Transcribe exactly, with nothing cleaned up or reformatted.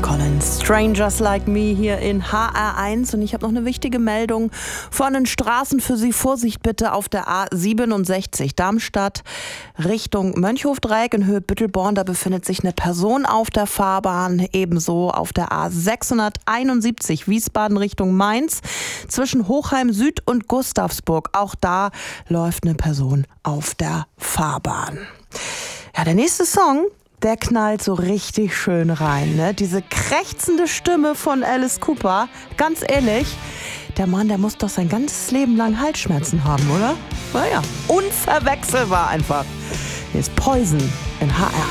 Collins, Strangers Like Me hier in H R eins. Und ich habe noch eine wichtige Meldung von den Straßen für Sie. Vorsicht bitte auf der A siebenundsechzig Darmstadt Richtung Mönchhofdreieck in Höhe Büttelborn. Da befindet sich eine Person auf der Fahrbahn. Ebenso auf der A sechshunderteinundsiebzig Wiesbaden Richtung Mainz zwischen Hochheim Süd und Gustavsburg. Auch da läuft eine Person auf der Fahrbahn. Ja, der nächste Song, der knallt so richtig schön rein, ne? Diese krächzende Stimme von Alice Cooper. Ganz ehrlich, der Mann, der muss doch sein ganzes Leben lang Halsschmerzen haben, oder? Naja, unverwechselbar einfach. Hier ist Poison in H R